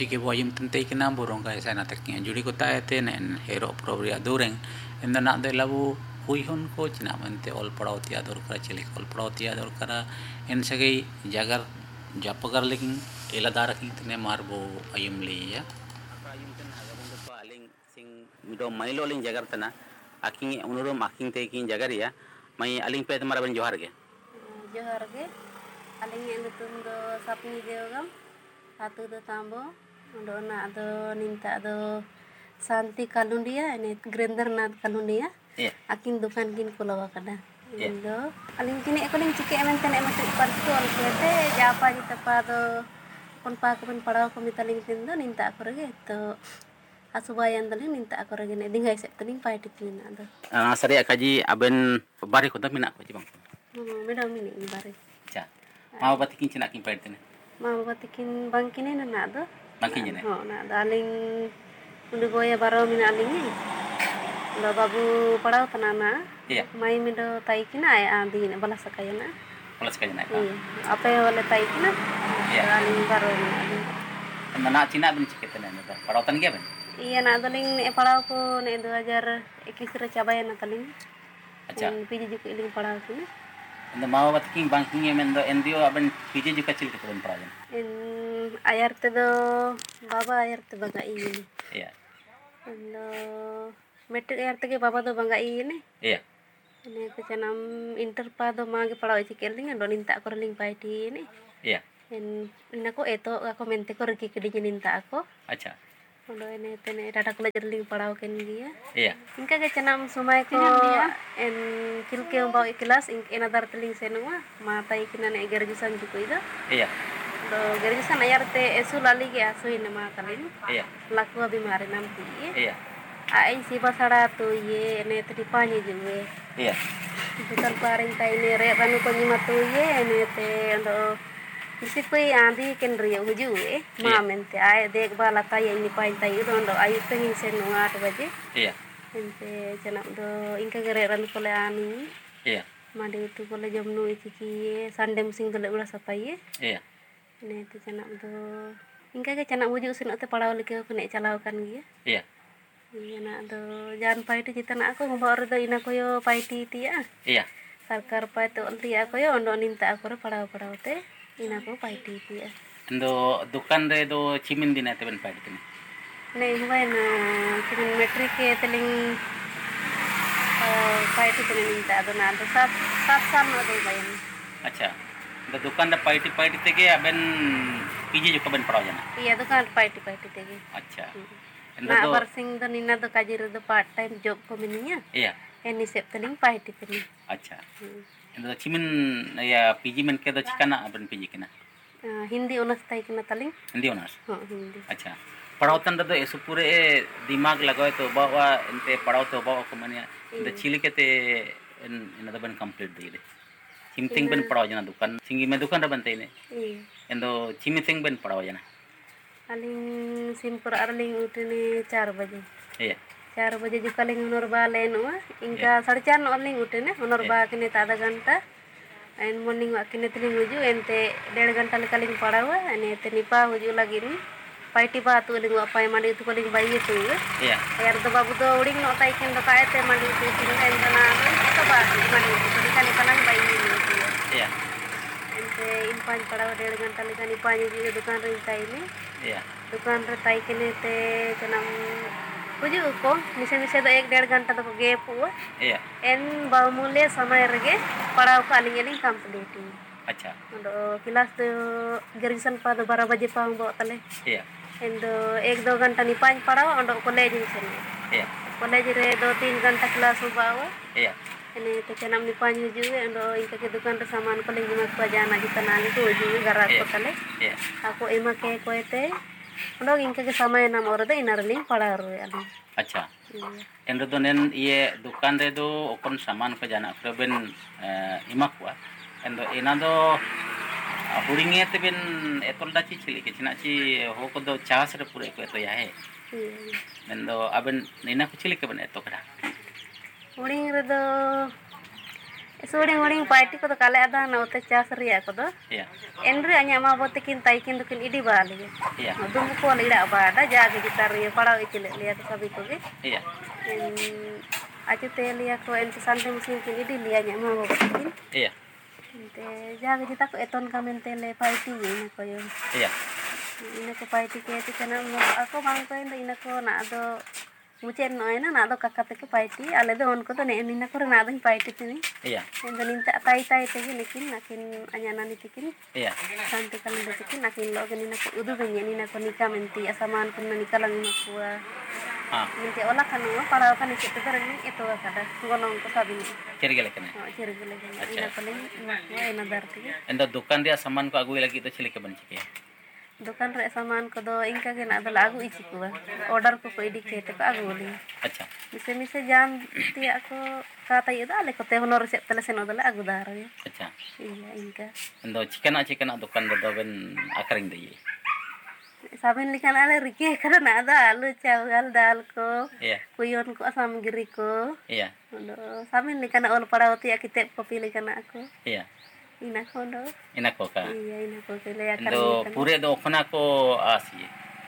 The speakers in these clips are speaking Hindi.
Chike bo ayum tente kena borong kai sana teknya juri kota ete nen hero probria dureng enda nak de labu huihon ko china mente ol padau tia dor kara chili ol padau tia dor kara en sagai jagar japagar lekin eladar king tene marbo ayum liya ayum ten agabon ko aling sing do mailo ling jagar tana aking unurum aking te king jagar ya mai aling pe tamara ben johar ge aling yang do sapni deogam atu do tambo undo na do ninta do santi kalundia ini grinder na kalundia aking dukan kin kulawa kada indo aling kini ekoling cike ementen ematri partual kete japa ji tapa do kon pa ko pen padaw ko mitaling tindo ninta akorage to asubayan daling ninta akorage ne dingai sep teling paiti tin ado sari akaji aben bari ko da minak ko ji bang medam mini bari cha mau batikin cina king paiti ne mau batikin bangkine na do bangkine ne ho na daling undu goya baro min aling ni do babu padaw tanana mai mido taikina ay andi ne bala sakayana apa yang oleh taikina aling baro min na cina ben cikete ne da padawtan ge ben iya na daling ne padaw ko ne 2021 re cabayan taling acha piji juku iling padaw kini anda mau batikin bangking men do endio aben piji juka cil ke ben padaw en ayar te do baba ayar te baga ini iya ando metric ayar te ke baba do baga ini iya ini ke canam interpa do mage padaw cikel ling ando ninta ko ling paiti ini iya en inako eto ako mente ko reki kedi ninta ako acha undo ene tene data ko ling padaw ken dia iya inka ke canam sumai ko en kilke umbau ikilas en adar teling senua mata ikina ne gerjusan juku ida iya do gerjusan ayar te esu lali ge asu ine ma kalin iya laku abi mare nampi iya ai si basara tu ye ene te pani juwe iya bukan paring tai ne re banu ko nyima tu ye ene te ndo isi koi andi ken ria huju ma mente ai dek bala tai ini pai tai ndo ai pengi senua 8 baje iya ente janam do inka gere ran ko le ani iya mandi itu ko le jamnu iki sandem sing dole ula sapai iya ne te janam do inka ke janam huju sin ote padaw like ko ne calaw kan gi iya iya na do jan paiti jitana aku ngobor do ina ko yo paiti tia iya sarkar paito onti ako yo ondo ninta ako padaw te ina ko paiti tia ando dukan re do cimin dina te ben paiti ne ne huai na cimin metric ke teling paiti te ninta do na do sat san no do bayan acha ando dukan da paiti te ke aben piji jo ben padaw jana iya dukan paiti te ge acha na barsing do nina do kajir do part time job ko mininya iya eni sep teling paiti te ni acha ando cimin ya piji men ke do cikana aben piji kena hindi onas tai kena taling hindi onas hindi acha पढ़ावतन रे एसु पूरे दिमाग लगाए तो बावा इनते पढ़ाओ तो बावा को माने इन चिली केते इन द बन कंप्लीट दे चिमथिंग बन पढ़ाओ जना दुकान सिंगी में दुकान रे बनते ने एंदो चिमथिंग बन पढ़ाओ जना aling simpur arling utene 4 baje iya 4 baje jukaling honor ba lenua inka 4:30 aling utene honor ba kene tada ganta en morning wa kene teling uju ente 1.5 घंटा lekaling padawa ane tenipa uju lagi ni paiti ba tu ling apa mandi tu koling bayi tu iya ayar do babu do uring no tai ken do kaete mandi tu sing endana to ba mandi tu kali kalang bayi ni tu iya ente impan padawa 1.5 घंटा lekani pani ji dukan rin tai ni iya dukan re tai kene te janam uju ko mise do 1.5 घंटा do ge pu iya en ba mule samay rege padaw ka aling complete acha do kilas do gerjusan pa do 12 baje pa bo tale iya endo 1-2 घंटा ni pan padaw ondo college ni sen iya college re 2-3 घंटा kelas bawa iya ene te canam ni pan ju endo inka ke dukan re saman paling jimat pa jana kita nang tu ju garat ko tale iya aku ema ke ko ete ondo inka ke samay nam orade inarling padaw ali acha endo do nen ye dukan re do okon saman ko jana kreben imakwa endo ina do huringe te ben etol da chi chili ke china chi ho ko do chas re pure ko eto ya he endo aben nina ko chili ke ben eto kada huring re do Suling party ko to kale ada na uta chas riya ko do. Iya. Enre anya ma bote kin tai kin dukin idi bali. Iya. Dum ko lida bada jaga gitar riya pada ikile liya ko sabi ko ge. Iya. Acu te liya ko en sante musim kin idi liya nya ma bote kin. Iya. Te jaga kita ko eton kamen tele party ni ko yo. Iya. Ina ko party ke ti kana ako bang ko ina ko na do muchen no ena na do kakate ko party ale do on ko to ne ina ko na do party tini. Iya. Endo ninta tai tai te lekin nakin anyana ni tikin. Iya. Santi kan do tikin nakin lo gani nak udu gani ni nak nikah menti asaman kun nikah lang makua. Minti olah kan no para kan ikut terang itu kada gonong ko sabi ni. Cirigele kene. Cirigele gani. Ina paling makua ena darti. Endo dukan dia saman ko agui lagi to cilike banci ke. दुकान रे सामान को दो इनका के ना दो लागू इची को ऑर्डर को कोई दिखे तो आगू ली अच्छा मिसे जान तिया को kata itu ale ko te honor se tele seno dole agu dar ya अच्छा iya inka endo cikana dukan do ben akring de ye saben likan ale rike karena ada alu cawal dal ko iya kuyon ko asam giri ko iya do saben likan ol parawti akite ko pilih kana aku iya ina ko do ina ko ka iya ina ko kele ya kan endo pure do khona ko asi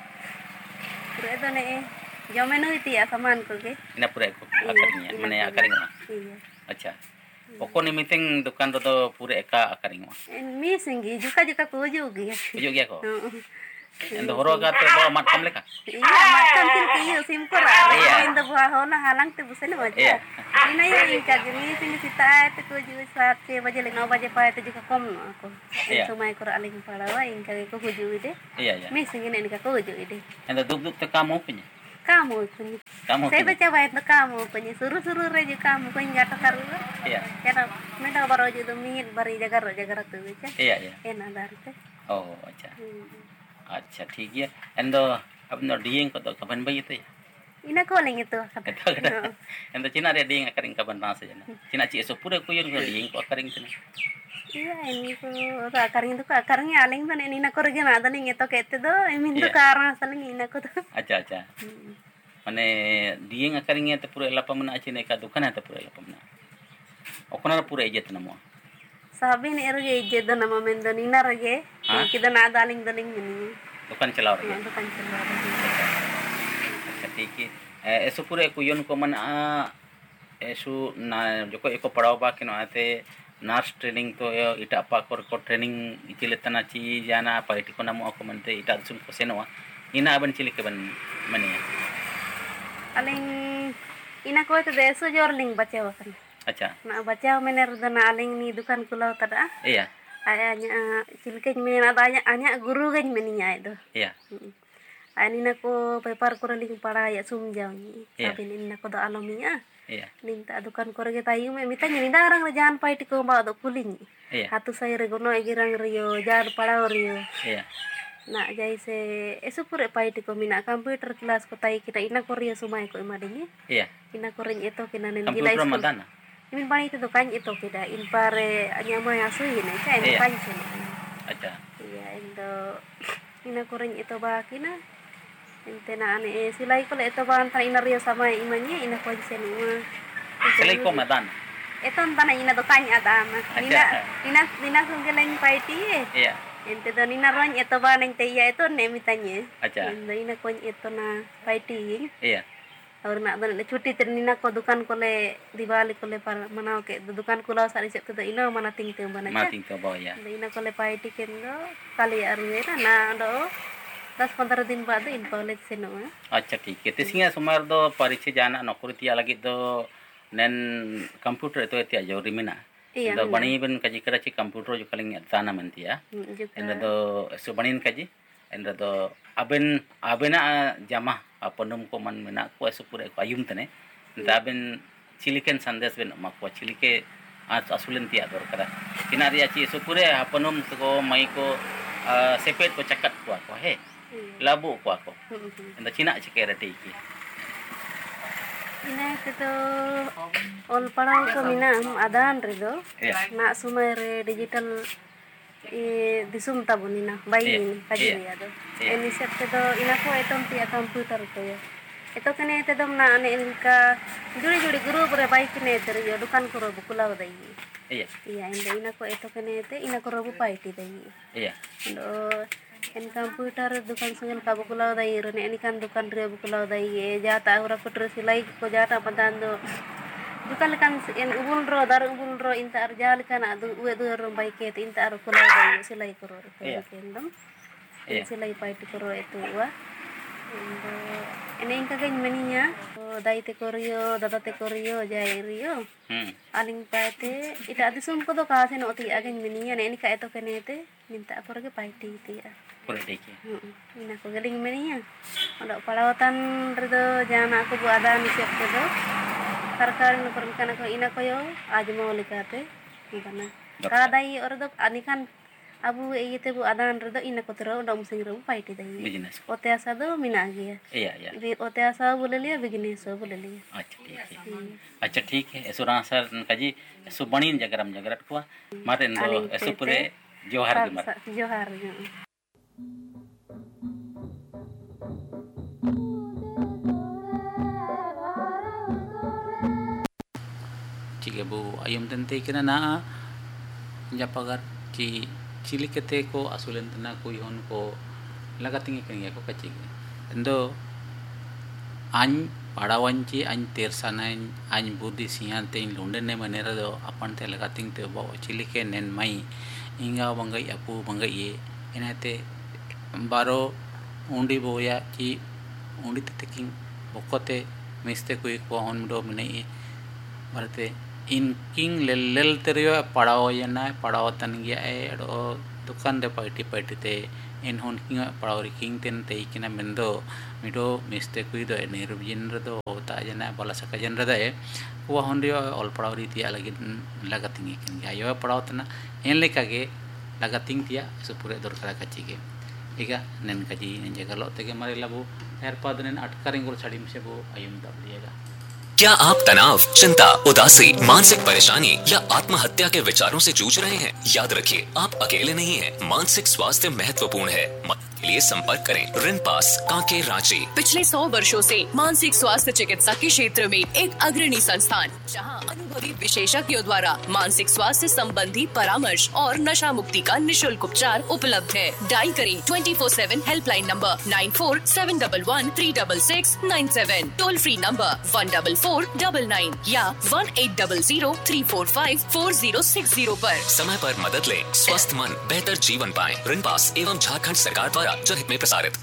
pure do ne jomeno iti asaman ko ke ina pure ko akarnya mane akaring ma iya अच्छा ओको नि मीटिंग दुकान तो पूरे एका अकरिंग मा मी सिंगी जुका जुका को जोगी बुझो गया को एंदो हरोगा तो बा मातम लेका iya matam tin kiyo simpor are indo buah hona halang te busene baja ina yo inka gemi sini sita te ko ju 7 baje le 9 baje pa te juga kom no aku sumai ko aling palawa inka ko huju ide iya iya mi singi ne ko huju ide endo duk te kamu punya kamu punya saya baca baik to kamu punya suruh reju kamu ko inga to karu iya kana mena baro ju do mingit bari jagar tu beca iya iya ena darte oh अच्छा ठीक है एंदो अपनो डीइंग को तो कबन बई तो ina ko ling itu एंदो चिना रे डीइंग अकरिंग कबन ना से जना चिना ची सो पूरे कुयन को डीइंग को अकरिंग तना iya ini ko akaring to akaring aling to ina ko rege na daling eto kete do emin to karang saling ina ko to अच्छा अच्छा माने डीइंग अकरिंग ते पूरे लपमना चिने का दुकान है तो पूरे लपमना ओकना पूरे इज्जत नमो sabin erge ije do nama mendo nina rege kita na daling ini दुकान चलाओ रहे दुकान चला अच्छा ठीक है ऐसो पूरे कुयन को मन ऐसो ना जोको एको पढ़ाओ बा के आते नर्स ट्रेनिंग तो इटा पाकर को ट्रेनिंग इचिले तना ची जाना पार्टी को नामो को मनते इटा सुन को सेनवा इना अबन चिले के बन मने aling ina ko itu deso jorling baca wakan अच्छा na baca mener do na aling ni dukan kulau tada iya ayanya cilke men ada anya guru gan meninya itu iya ani na ko paper ko ling para ya sumjaw ni Iya. sabi ni na ko do alominya iya ninta dukan ko rege tayu me mitanya ni darang rajan paiti ko ba do kuling iya hatu saya regono egirang rio jar para rio iya na jaise eso pure paiti ko mina computer class ko tai kita ina ko rio sumai ko imadini iya ina ko rin ito kinanen komputer gilay madana imin bani itu kan itu kita in pare anya mo yasu ina cha ina Iya. pansin अच्छा iya indo ina ko rin ito ba kina intena ane silai ko le ito ba antara ina rio sama imanya ina ko sen ima चले को मैदान ito antana ina do kanya adama nina sunggeleng paiti iya ente do nina ron ito ba nang teya ito ne mitanya अच्छा indo ina ko ito na paiti iya और ना दले छुट्टी तेनिना को दुकान को ले दिवाली को ले पर मनाओ के दुकान को ला सारी सेट तो इनो मना तिंग ते बना मातिंग तो बोया इना को ले पार्टी के नो काली अरुए ना दो 10-15 दिन बाद इन कॉलेज से नो अच्छा ठीक है तिसिंगा सुमार दो परीक्षा जाना नौकरी तिया लगी तो नेन कंप्यूटर तो तिया जरूरी मेना iya तो बणी बन कजी कराची कंप्यूटर जो कलिंग ताना मनतिया एंदा दो सु बणीन कजी एंदा दो अबेन अबेना जमा अपनम को मन मेना को ऐसे पूरे को आयुम तने दाबेन चिलिकेन संदेश बेन मा को चिलिके आज असुलन तिया दर करा किनारिया ची सु पूरे अपनम को मई को सेपेट को चकत को हे labu ko ako enda cina cikere tiki ina itu ol parau ko minam adan redo na sumere digital disum tabunina bayi ini kaji ya do ini set do ina ko etom tia komputer to ya itu kene tedom na ane inka juri guru bre bayi kene ter yo dukan ko bukula dai Iya. Iya, ina ko ito kanete, ina ko robo paiti dai. Iya. Ndo en computer dukan sungen kabu kulau dai rene ini kan dukan rebu kulau dai jata ura putra silai ko jata padando. Dukan kan en ubul ro dar ubul ro inta arjal kan adu uwe du ro baike inta ar kulau dai silai ko ro Iya. kendam. Iya. Silai paiti ko ro itu wa. Ini ingka kan meninya dai te korio dada te korio jai rio aling paite ita adisum ko do kaase no ti agen meninya ne ini ka eto kenete minta ako rage paiti ti ya Politiki. ina ko galing meninya ondo palawatan redo jana aku bu ada ni siap ko do karkar no permikan ko ina ko yo aaj mo likate ibana kadai ordo anikan abu itu bu adan redo ina ko tero udah musing rebu paiti dai Business. ote asa do mina gya Iya, iya. di ote asa boleh lihat begini so boleh lihat अच्छा ठीक है अच्छा ठीक है ऐसो रासर काजी ऐसो बणीन जगरम जगरत को मारे नो ऐसो पूरे जोहार के मार johar ठीक है वो ayum tente kena na japagar ci cili kete ko asulen tena ko yon ko lagatingi kenge ko kacige endo an padawanci an tersanain an budi sian tein lunden ne manera do apan te lagating te bo cili ke nen mai inga bangai apu bangai ye enate baro undi boya ci undi teking bokote miste ko ko on do mene barate in king lel terio padaw yana padaw tan gya edo dukan de paiti te in hon king padaw king ten te ikina mendo mido mistake wi do neru jinra do ta jana bala saka jenra da ko honrio ol padaw ri tia lagi lagating ikin gya yo padaw tana en leka ge lagating tia supure dor kara kachige ega nen kaji nen jaga lo tege mare labu her padnen atkaringol sadim se bo ayum dabliega क्या आप तनाव, चिंता, उदासी, मानसिक परेशानी या आत्महत्या के विचारों से जूझ रहे हैं? याद रखिए, आप अकेले नहीं हैं। मानसिक स्वास्थ्य महत्वपूर्ण है। मदद के लिए संपर्क करें रिनपास कांके रांची। पिछले 100 वर्षों से मानसिक स्वास्थ्य चिकित्सा के क्षेत्र में एक अग्रणी संस्थान, जहां अनुभवी विशेषज्ञों द्वारा मानसिक स्वास्थ्य संबंधी परामर्श और नशा मुक्ति का निशुल्क उपचार उपलब्ध है। डायल करें 24/7 helpline number 9471136697, toll free number 14499 या 180034544060 पर। समय पर मदद लें, स्वस्थ मन बेहतर जीवन पाएं। रिनपास एवं झारखंड सरकार द्वारा जनहित में प्रसारित।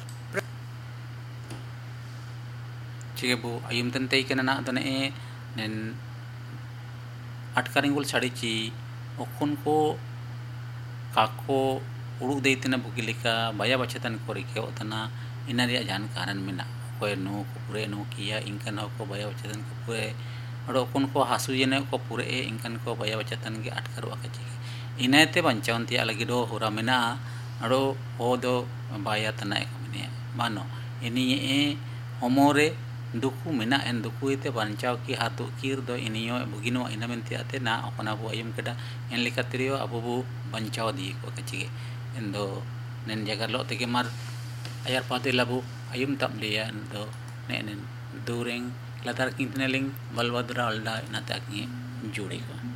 Cike bu ayum tente kena na done nen atkaringul sadi ci okun ko kako uruk dei tena bugilika baya bachatan kori ke otana inari ajan karan mina ko no ko pure no kiya inkan ko baya bachatan ko pure ado okun ko hasu jene ko pure inkan ko baya bachatan ge atkaru akachike inate banchaun tia lagi do hura mina ado hodo baya tana ekamine mano ini homore duku mina en duku ite banchau ki hatu kir do iniyo bugino inamenti ate na okona bu ayum keda en likatrio abu bu banchau di ko kachige endo nen jagar lo tege mar ayar pate labu ayum tam dia endo nen dureng latar kinteneling balwadra alda natakni judi ko